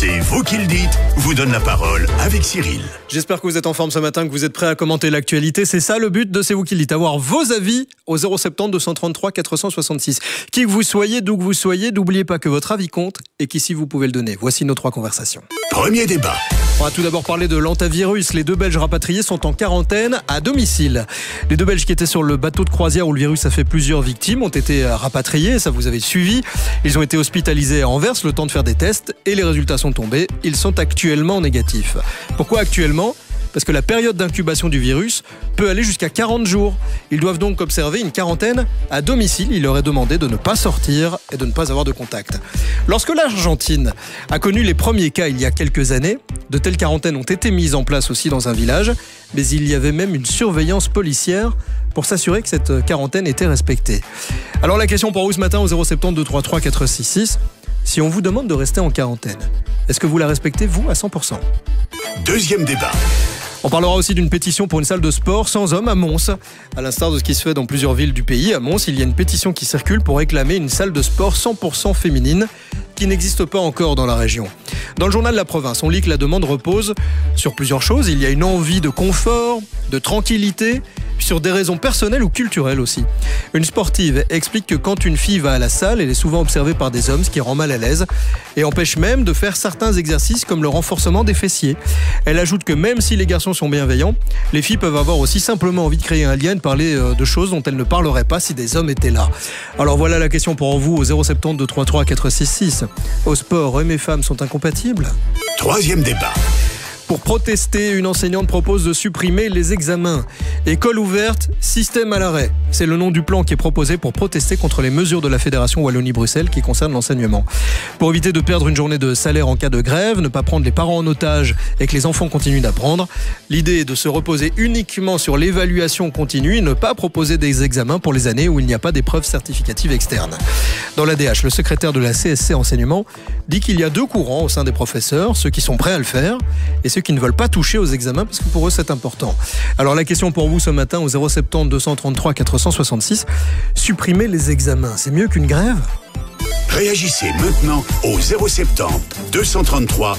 C'est vous qui le dites, vous donne la parole avec Cyril. J'espère que vous êtes en forme ce matin, que vous êtes prêts à commenter l'actualité. C'est ça le but de C'est vous qui le dites, avoir vos avis au 070 233 466. Qui que vous soyez, d'où que vous soyez, n'oubliez pas que votre avis compte et qu'ici vous pouvez le donner. Voici nos 3 conversations. Premier débat. On va tout d'abord parler de l'antavirus. Les 2 Belges rapatriés sont en quarantaine à domicile. Les 2 Belges qui étaient sur le bateau de croisière où le virus a fait plusieurs victimes ont été rapatriés, ça vous avez suivi. Ils ont été hospitalisés à Anvers le temps de faire des tests et les résultats sont tombés. Ils sont actuellement négatifs. Pourquoi actuellement ? Parce que la période d'incubation du virus peut aller jusqu'à 40 jours. Ils doivent donc observer une quarantaine à domicile. Il leur est demandé de ne pas sortir et de ne pas avoir de contact. Lorsque l'Argentine a connu les premiers cas il y a quelques années, de telles quarantaines ont été mises en place aussi dans un village, mais il y avait même une surveillance policière pour s'assurer que cette quarantaine était respectée. Alors la question pour vous ce matin au 070 233 466, si on vous demande de rester en quarantaine, est-ce que vous la respectez vous à 100%? Deuxième débat. On parlera aussi d'une pétition pour une salle de sport sans hommes à Mons. À l'instar de ce qui se fait dans plusieurs villes du pays, à Mons, il y a une pétition qui circule pour réclamer une salle de sport 100% féminine qui n'existe pas encore dans la région. Dans le journal La Province, on lit que la demande repose sur plusieurs choses. Il y a une envie de confort, de tranquillité, puis sur des raisons personnelles ou culturelles aussi. Une sportive explique que quand une fille va à la salle, elle est souvent observée par des hommes, ce qui rend mal à l'aise et empêche même de faire certains exercices comme le renforcement des fessiers. Elle ajoute que même si les garçons sont bienveillants, les filles peuvent avoir aussi simplement envie de créer un lien et de parler de choses dont elles ne parleraient pas si des hommes étaient là. Alors voilà la question pour vous au 070 233 466. Au sport, hommes et femmes sont incompatibles ? Troisième débat. Pour protester, une enseignante propose de supprimer les examens. École ouverte, système à l'arrêt. C'est le nom du plan qui est proposé pour protester contre les mesures de la Fédération Wallonie-Bruxelles qui concernent l'enseignement. Pour éviter de perdre une journée de salaire en cas de grève, ne pas prendre les parents en otage et que les enfants continuent d'apprendre, l'idée est de se reposer uniquement sur l'évaluation continue et ne pas proposer des examens pour les années où il n'y a pas d'épreuves certificatives externes. Dans l'ADH, le secrétaire de la CSC Enseignement dit qu'il y a 2 courants au sein des professeurs, ceux qui sont prêts à le faire et ceux qui ne veulent pas toucher aux examens parce que pour eux c'est important. Alors la question pour vous ce matin au 070 233 466, supprimer les examens, c'est mieux qu'une grève ? Réagissez maintenant au 070 233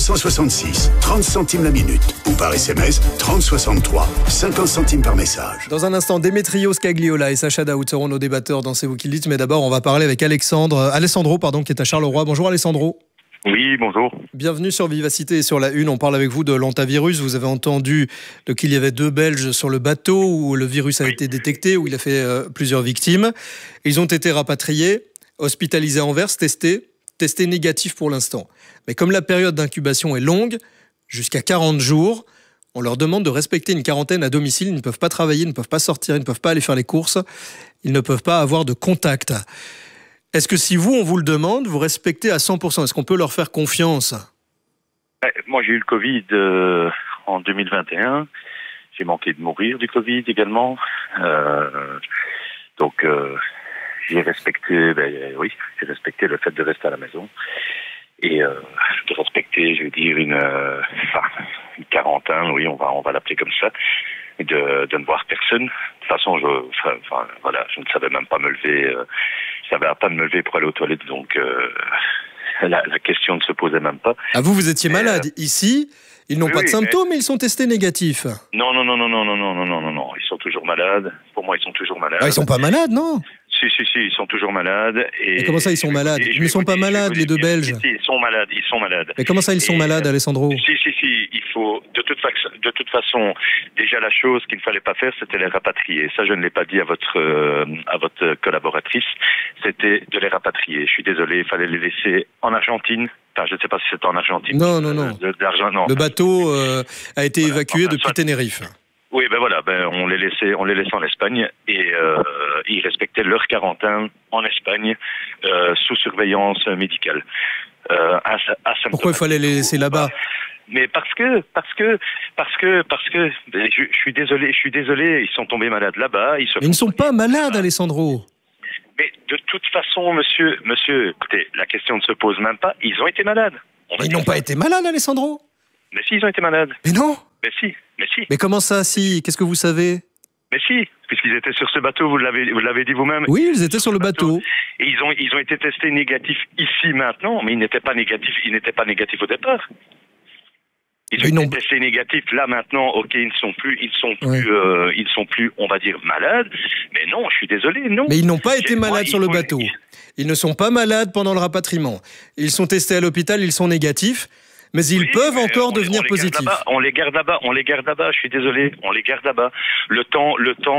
466, 30 centimes la minute ou par SMS 3063, 50 centimes par message. Dans un instant, Demetrio Scagliola et Sacha Daoud seront nos débatteurs dans C'est vous qui le dites, mais d'abord on va parler avec Alessandro qui est à Charleroi. Bonjour Alessandro. Oui, bonjour. Bienvenue sur Vivacité et sur la Une. On parle avec vous de l'antavirus. Vous avez entendu qu'il y avait 2 Belges sur le bateau où le virus a été détecté, où il a fait plusieurs victimes. Ils ont été rapatriés, hospitalisés à Anvers, testés négatifs pour l'instant. Mais comme la période d'incubation est longue, jusqu'à 40 jours, on leur demande de respecter une quarantaine à domicile. Ils ne peuvent pas travailler, ils ne peuvent pas sortir, ils ne peuvent pas aller faire les courses, ils ne peuvent pas avoir de contact. Est-ce que si on vous le demande, vous respectez à 100%? Est-ce qu'on peut leur faire confiance? Moi, j'ai eu le Covid en 2021. J'ai manqué de mourir du Covid également. Donc, j'ai respecté, j'ai respecté le fait de rester à la maison. Et de respecter, je veux dire, une quarantaine, oui, on va l'appeler comme ça, et de ne voir personne. De toute façon, je ne savais même pas me lever. Je savais pas de me lever pour aller aux toilettes, donc la question ne se posait même pas. Ah, vous étiez malade. Ici, ils n'ont pas de symptômes, mais ils sont testés négatifs. Non. Ils sont toujours malades. Pour moi, ils sont toujours malades. Ah, ils sont pas malades, non? Si, ils sont toujours malades. Et comment ça, ils sont malades? Ils ne sont pas malades, les 2 Belges. Si, ils sont malades. Mais comment ça, ils sont malades, Alessandro? Si, il faut, de toute façon, déjà la chose qu'il ne fallait pas faire, c'était les rapatrier. Ça, je ne l'ai pas dit à votre collaboratrice, c'était de les rapatrier. Je suis désolé, il fallait les laisser en Argentine. Enfin, je ne sais pas si c'était en Argentine. Non. Non. Le bateau a été évacué depuis Tenerife. Oui, on les laissait en Espagne et ils respectaient leur quarantaine en Espagne sous surveillance médicale. Pourquoi il fallait les laisser là-bas? Mais parce que, je suis désolé, ils sont tombés malades là-bas. Ils ne sont pas malades, Alessandro. Mais de toute façon, monsieur, écoutez, la question ne se pose même pas. Ils ont été malades. Mais ils n'ont pas été malades, Alessandro. Mais si, ils ont été malades. Mais non. Mais si. Mais comment ça, si? Qu'est-ce que vous savez? Mais si, puisqu'ils étaient sur ce bateau, vous l'avez dit vous-même. Oui, ils étaient sur le bateau. Et ils ont été testés négatifs ici maintenant, mais ils n'étaient pas négatifs au départ. Ils ont été testés négatifs là maintenant. Ok, ils ne sont plus, on va dire, malades. Mais non, je suis désolé, non. Mais ils n'ont pas été malades sur le bateau. Ils ne sont pas malades pendant le rapatriement. Ils sont testés à l'hôpital, ils sont négatifs. Mais ils peuvent encore devenir positifs. On les garde là-bas, je suis désolé, on les garde là-bas. Le temps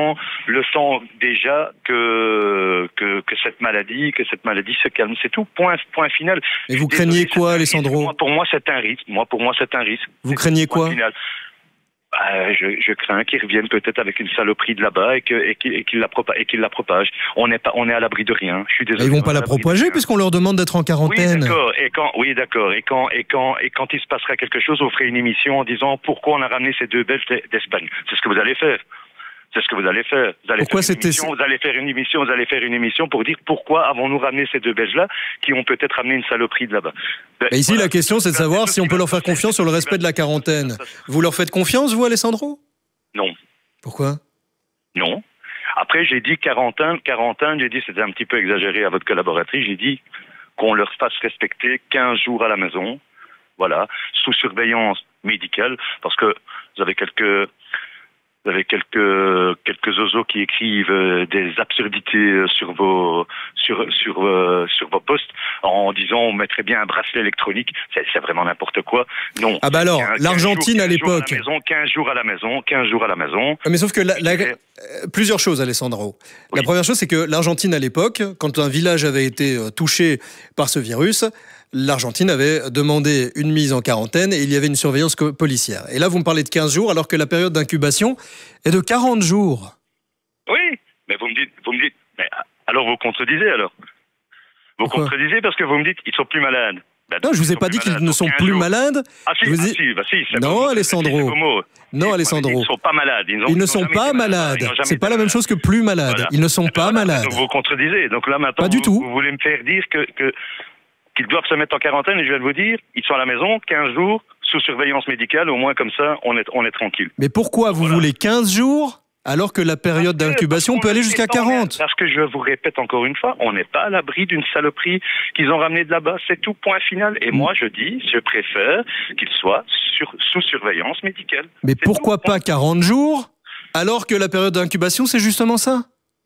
déjà que cette maladie se calme, c'est tout, point final. Et vous craignez quoi, Alessandro ? Pour moi, c'est un risque. Vous craignez quoi ? Je crains qu'ils reviennent peut-être avec une saloperie de là-bas et qu'ils la propagent. On est à l'abri de rien. Je suis désolé. Ils vont pas la propager puisqu'on leur demande d'être en quarantaine. Oui, d'accord. Et quand il se passera quelque chose, vous ferez une émission en disant pourquoi on a ramené ces 2 Belges d'Espagne. C'est ce que vous allez faire. Vous allez faire une émission pour dire pourquoi avons-nous ramené ces 2 Belges-là qui ont peut-être ramené une saloperie de là-bas. Et ici, la question, c'est de savoir si on peut leur faire confiance sur le respect de la quarantaine. Vous leur faites confiance, vous, Alessandro ? Non. Pourquoi ? Non. Après, j'ai dit quarantaine, j'ai dit c'était un petit peu exagéré à votre collaboratrice, j'ai dit qu'on leur fasse respecter 15 jours à la maison, voilà, sous surveillance médicale, parce que vous avez quelques oiseaux qui écrivent des absurdités sur vos postes en disant on mettrait bien un bracelet électronique. C'est vraiment n'importe quoi. Non. Ah bah alors, l'Argentine à l'époque. 15 jours à la maison. Mais sauf que plusieurs choses, Alessandro. Oui. La première chose, c'est que l'Argentine à l'époque, quand un village avait été touché par ce virus, l'Argentine avait demandé une mise en quarantaine et il y avait une surveillance policière. Et là, vous me parlez de 15 jours alors que la période d'incubation est de 40 jours. Oui, mais vous me dites, mais alors vous contredisez alors. Vous contredisez parce que vous me dites qu'ils sont plus malades. Non, je vous ai pas dit qu'ils ne sont plus malades. Non, Alessandro. Non, Alessandro. Ils ne sont pas malades. Ils ne sont pas malades. C'est pas la même chose que plus malades. Voilà. Ils ne sont pas malades. Donc vous contredisez. Donc là maintenant, pas du tout. Vous voulez me faire dire qu'ils doivent se mettre en quarantaine et je viens de vous dire, ils sont à la maison 15 jours sous surveillance médicale, au moins comme ça, on est tranquille. Mais pourquoi vous voulez 15 jours alors que la période d'incubation peut aller jusqu'à 40 ? Parce que je vous répète encore une fois, on n'est pas à l'abri d'une saloperie qu'ils ont ramenée de là-bas, c'est tout, point final. Et moi je dis, je préfère qu'ils soient sous surveillance médicale. Mais pourquoi pas 40 jours alors que la période d'incubation c'est justement ça ?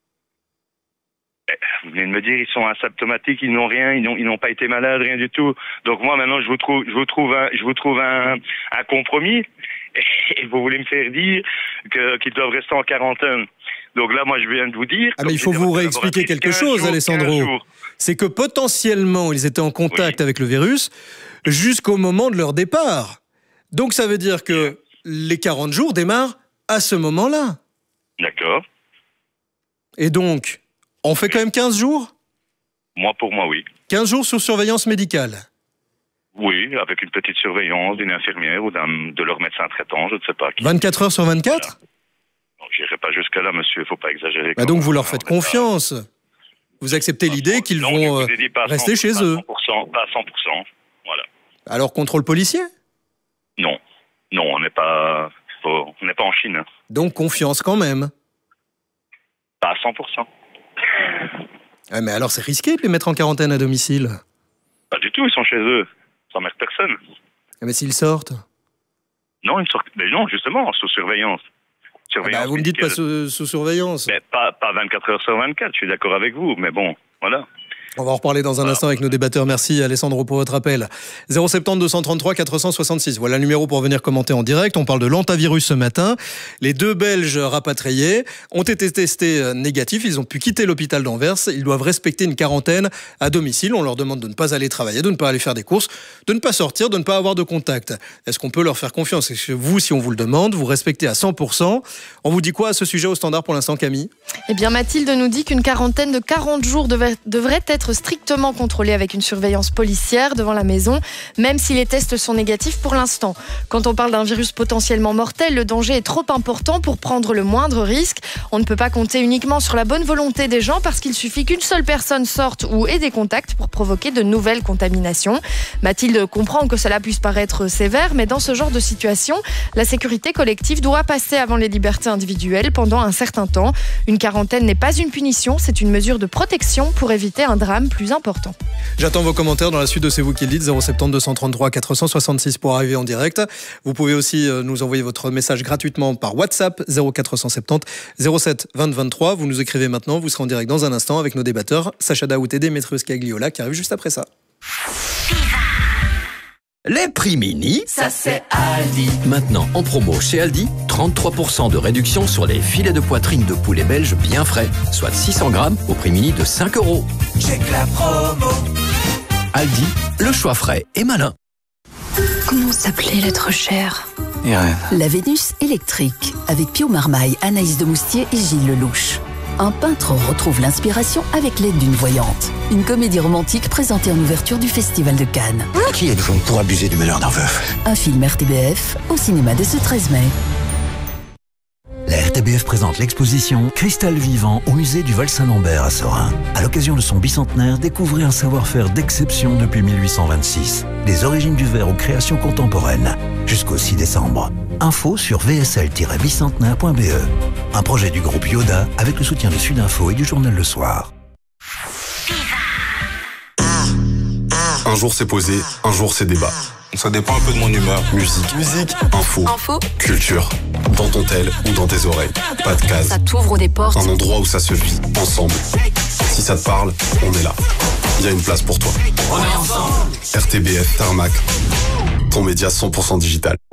Vous venez de me dire, ils sont asymptomatiques, ils n'ont rien, ils n'ont pas été malades, rien du tout. Donc moi maintenant, je vous trouve un compromis, et vous voulez me faire dire qu'ils doivent rester en quarantaine. Donc là, moi, je viens de vous dire. Ah mais il faut vous réexpliquer quelque chose, Alessandro. C'est que potentiellement, ils étaient en contact avec le virus jusqu'au moment de leur départ. Donc ça veut dire que les 40 jours démarrent à ce moment-là. D'accord. Et donc, on fait quand même 15 jours ? Pour moi, oui. 15 jours sous surveillance médicale ? Oui, avec une petite surveillance d'une infirmière ou de leur médecin traitant, je ne sais pas qui. 24 heures sur 24 ? Voilà. Non, je n'irai pas jusque-là, monsieur, il ne faut pas exagérer. Donc vous leur faites confiance. Vous acceptez l'idée qu'ils vont rester chez eux. Pas à 100%, voilà. Alors contrôle policier ? Non, on n'est pas en Chine. Donc confiance quand même ? Pas à 100%. Ah, mais alors c'est risqué de les mettre en quarantaine à domicile ? Pas du tout, ils sont chez eux. Sans mettre personne. Mais s'ils sortent ? Non, ils sortent. Mais non, justement, sous surveillance. Vous me dites pas sous surveillance. Mais pas 24 heures sur 24, je suis d'accord avec vous, mais bon, voilà. On va en reparler dans un instant avec nos débatteurs. Merci Alessandro pour votre appel. 070 233 466. Voilà le numéro pour venir commenter en direct. On parle de l'hantavirus ce matin. Les 2 Belges rapatriés ont été testés négatifs. Ils ont pu quitter l'hôpital d'Anvers. Ils doivent respecter une quarantaine à domicile. On leur demande de ne pas aller travailler, de ne pas aller faire des courses, de ne pas sortir, de ne pas avoir de contact. Est-ce qu'on peut leur faire confiance ? Est-ce que vous, si on vous le demande, vous respectez à 100%. On vous dit quoi à ce sujet au standard pour l'instant, Camille ? Eh bien, Mathilde nous dit qu'une quarantaine de 40 jours devrait être être strictement contrôlé avec une surveillance policière devant la maison, même si les tests sont négatifs pour l'instant. Quand on parle d'un virus potentiellement mortel, le danger est trop important pour prendre le moindre risque. On ne peut pas compter uniquement sur la bonne volonté des gens parce qu'il suffit qu'une seule personne sorte ou ait des contacts pour provoquer de nouvelles contaminations. Mathilde comprend que cela puisse paraître sévère, mais dans ce genre de situation, la sécurité collective doit passer avant les libertés individuelles pendant un certain temps. Une quarantaine n'est pas une punition, c'est une mesure de protection pour éviter un drame plus important. J'attends vos commentaires dans la suite de C'est vous qui le dites, 070 233 466 pour arriver en direct. Vous pouvez aussi nous envoyer votre message gratuitement par WhatsApp 0470 07 20 23. Vous nous écrivez maintenant, vous serez en direct dans un instant avec nos débatteurs Sacha Daout et Démétrius Cagliola qui arrivent juste après ça. Les prix mini, ça c'est Aldi. Maintenant en promo chez Aldi, 33% de réduction sur les filets de poitrine de poulet belge bien frais, soit 600 grammes au prix mini de 5 €. Check la promo. Aldi, le choix frais et malin. Comment s'appelait l'être cher ? Irène. La Vénus électrique, avec Pio Marmaille, Anaïs de Moustier et Gilles Lelouch. Un peintre retrouve l'inspiration avec l'aide d'une voyante. Une comédie romantique présentée en ouverture du Festival de Cannes. Qui êtes-vous pour abuser du malheur d'un veuf ? Un film RTBF au cinéma dès ce 13 mai. La RTBF présente l'exposition Cristal vivant au musée du Val-Saint-Lambert à Sorin. À l'occasion de son bicentenaire, découvrez un savoir-faire d'exception depuis 1826. Des origines du verre aux créations contemporaines. Jusqu'au 6 décembre. Info sur vsl-bicentenaire.be. Un projet du groupe Yoda avec le soutien de Sudinfo et du journal Le Soir. Un jour c'est posé, un jour c'est débat. Ça dépend un peu de mon humeur. Musique, info, culture. Dans ton tel ou dans tes oreilles. Pas de case. Ça t'ouvre des portes. Un endroit où ça se vit, ensemble. Si ça te parle, on est là. Il y a une place pour toi. On est ensemble. RTBF Tarmac. Ton média 100% digital.